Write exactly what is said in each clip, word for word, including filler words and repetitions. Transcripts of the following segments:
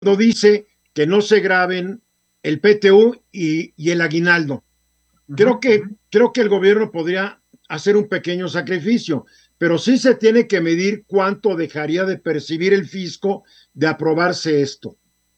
no dice que no se graben el P T U y, y el aguinaldo. Creo que, creo que el gobierno podría hacer un pequeño sacrificio, pero sí se tiene que medir cuánto dejaría de percibir el fisco de aprobarse esto.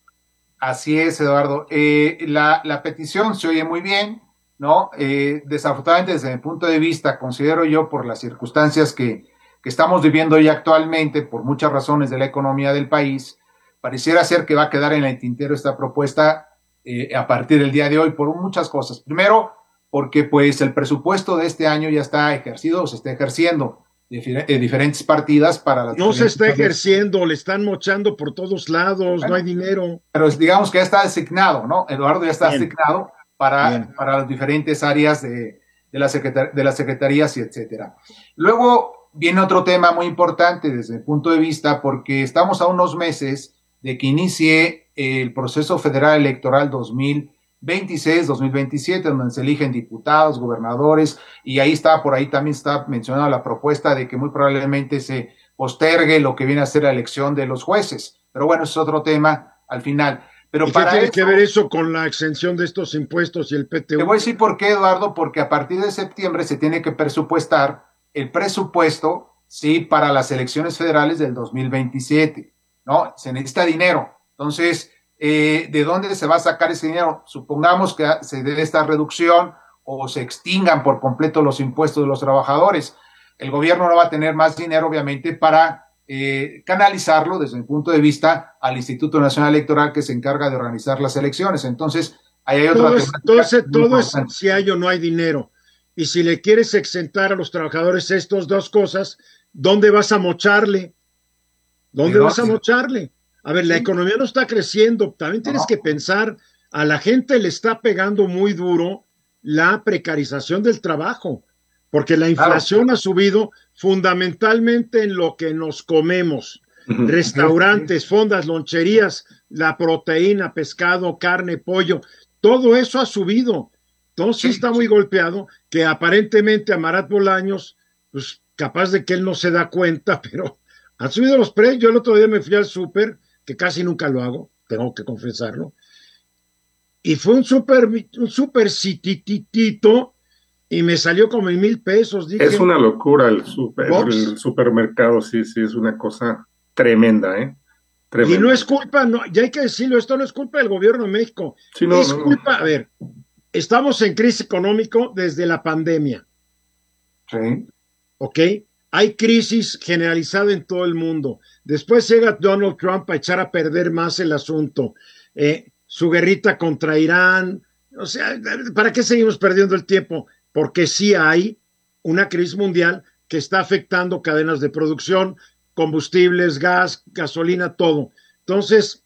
Así es, Eduardo. Eh, la, la, petición se oye muy bien, ¿no? Eh, desafortunadamente, desde mi punto de vista, considero yo, por las circunstancias que, que estamos viviendo hoy actualmente, por muchas razones de la economía del país, pareciera ser que va a quedar en el tintero esta propuesta eh, a partir del día de hoy por muchas cosas. Primero, porque pues el presupuesto de este año ya está ejercido o se está ejerciendo de diferentes partidas para las No se diferentes está áreas. ejerciendo, le están mochando por todos lados, no hay Bueno, dinero. pero digamos que ya está asignado, ¿no? Eduardo ya está Bien, asignado para, bien. para las diferentes áreas de, de, la secretar de las secretarías y etcétera. Luego viene otro tema muy importante desde el punto de vista, porque estamos a unos meses de que inicie el proceso federal electoral dos mil veintiséis dos mil veintisiete, donde se eligen diputados, gobernadores, y ahí está, por ahí también está mencionada la propuesta de que muy probablemente se postergue lo que viene a ser la elección de los jueces. Pero bueno, es otro tema al final. Pero ¿Y qué para tiene que ver eso, eso con la exención de estos impuestos y el te voy a P T U? decir por qué, Eduardo, porque a partir de septiembre se tiene que presupuestar el presupuesto, sí, para las elecciones federales del dos mil veintisiete, ¿no? Se necesita dinero. Entonces, eh, ¿de dónde se va a sacar ese dinero? Supongamos que se dé esta reducción o se extingan por completo los impuestos de los trabajadores. El gobierno no va a tener más dinero, obviamente, para eh, canalizarlo desde el punto de vista al Instituto Nacional Electoral que se encarga de organizar las elecciones. Entonces, ahí hay otra Todo es, todo temática es, muy todo es importante. si hay o no hay dinero. Y si le quieres exentar a los trabajadores estas dos cosas, ¿dónde vas a mocharle? ¿De ¿Dónde vas a dónde? mocharle? A ver, la Sí, economía no está creciendo. También tienes que ¿no? pensar, a la gente le está pegando muy duro la precarización del trabajo, porque la Claro. inflación ha subido fundamentalmente en lo que nos comemos. Restaurantes, fondas, loncherías, la proteína, pescado, carne, pollo, todo eso ha subido. Entonces sí Sí, está muy golpeado, que aparentemente Amarat Bolaños, pues capaz de que él no se da cuenta, pero han subido los precios. Yo el otro día me fui al súper, que casi nunca lo hago, tengo que confesarlo, y fue un súper un super sititito y me salió como en mil pesos. Es Dije, una locura el, super, box. el supermercado, sí, sí, es una cosa tremenda, ¿eh? Y no es Tremenda. culpa, no, ya hay que decirlo, esto no es culpa del gobierno de México, Sí, no, es no, no. culpa, a ver, estamos en crisis económico desde la pandemia, sí, ¿ok? Hay crisis generalizada en todo el mundo. Después llega Donald Trump a echar a perder más el asunto. Eh, su guerrita contra Irán. O sea, ¿para qué seguimos perdiendo el tiempo? Porque sí hay una crisis mundial que está afectando cadenas de producción, combustibles, gas, gasolina, todo. Entonces,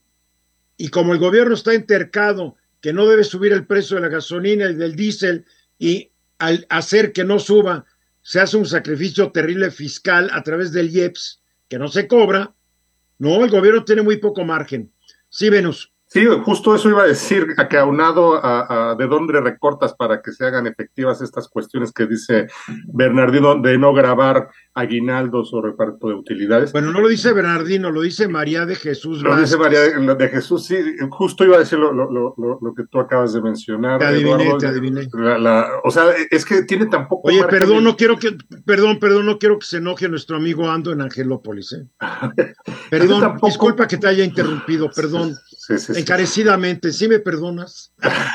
y como el gobierno está entercado que no debe subir el precio de la gasolina y del diésel, y al hacer que no suba, se hace un sacrificio terrible fiscal a través del I E P S, que no se cobra. No, el gobierno tiene muy poco margen. Sí, Venus. Sí, justo eso iba a decir, a que aunado a, a de dónde recortas para que se hagan efectivas estas cuestiones que dice Bernardino de no grabar aguinaldos o reparto de utilidades. Bueno, no lo dice Bernardino, lo dice María de Jesús Lo dice María Vázquez. de, de Jesús, sí, justo iba a decir lo, lo, lo, lo que tú acabas de mencionar, Te adiviné, Eduardo. te adiviné. La, la, o sea, es que tiene tan poco Oye, margen perdón, el, no quiero que, perdón, perdón, no quiero que se enoje nuestro amigo Ando en Angelópolis, ¿eh? tiene Perdón, tan poco. disculpa que te haya interrumpido, perdón, Sí, sí, sí. encarecidamente, ¿sí me perdonas?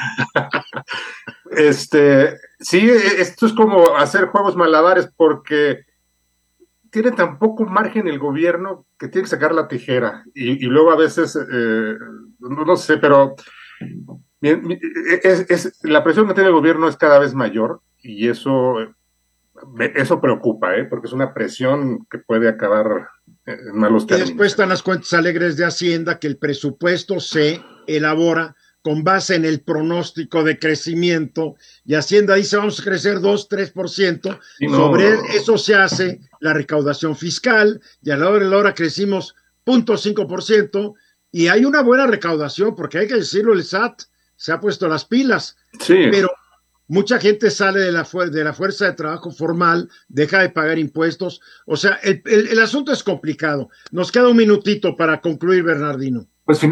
Este, sí, esto es como hacer juegos malabares porque tiene tan poco margen el gobierno que tiene que sacar la tijera y, y luego a veces, eh, no, no, sé, pero es, es, la presión que tiene el gobierno es cada vez mayor y eso, eso preocupa, ¿eh? Porque es una presión que puede acabar en malos Y después términos. están las cuentas alegres de Hacienda, que el presupuesto se elabora con base en el pronóstico de crecimiento, y Hacienda dice vamos a crecer dos, tres por ciento, Y no, sobre no, no. eso se hace la recaudación fiscal, y a la hora de la hora crecimos cero punto cinco por ciento, y hay una buena recaudación, porque hay que decirlo, el S A T se ha puesto las pilas, Sí, pero mucha gente sale de la, fu- de la fuerza de trabajo formal, deja de pagar impuestos. O sea, el, el, el asunto es complicado. Nos queda un minutito para concluir, Bernardino. pues